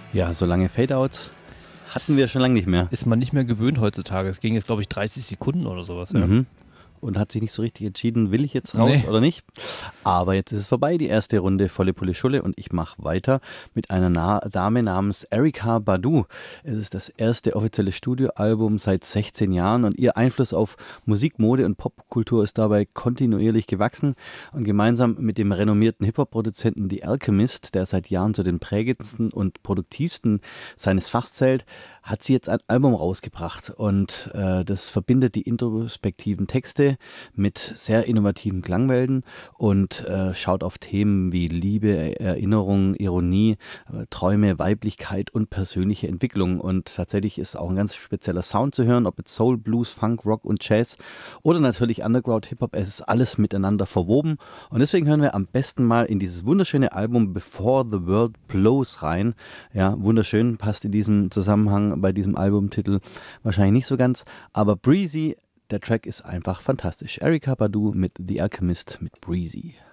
Ja, so lange Fadeouts hatten wir schon lange nicht mehr. Ist man nicht mehr gewöhnt heutzutage. Es ging jetzt, glaube ich, 30 Sekunden oder sowas. Ja. Und hat sich nicht so richtig entschieden, will ich jetzt raus oder nicht. Aber jetzt ist es vorbei, die erste Runde volle Pulle Schulle und ich mache weiter mit einer Dame namens Erykah Badu. Es ist das erste offizielle Studioalbum seit 16 Jahren und ihr Einfluss auf Musik, Mode und Popkultur ist dabei kontinuierlich gewachsen. Und gemeinsam mit dem renommierten Hip-Hop-Produzenten The Alchemist, der seit Jahren zu den prägendsten und produktivsten seines Fachs zählt, hat sie jetzt ein Album rausgebracht und das verbindet die introspektiven Texte mit sehr innovativen Klangwelten und schaut auf Themen wie Liebe, Erinnerung, Ironie, Träume, Weiblichkeit und persönliche Entwicklung. Und tatsächlich ist auch ein ganz spezieller Sound zu hören, ob jetzt Soul, Blues, Funk, Rock und Jazz oder natürlich Underground Hip-Hop. Es ist alles miteinander verwoben und deswegen hören wir am besten mal in dieses wunderschöne Album Before the World Blows rein. Ja, wunderschön, passt in diesem Zusammenhang bei diesem Albumtitel wahrscheinlich nicht so ganz, aber Breezy, der Track ist einfach fantastisch. Erykah Badu mit The Alchemist mit Breezy.